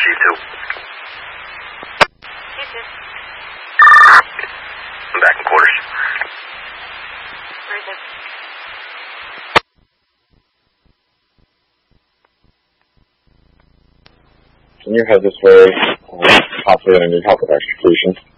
you too. You too. I'm back in quarters. Where is it? Can you head this way? Possibly I need help with execution.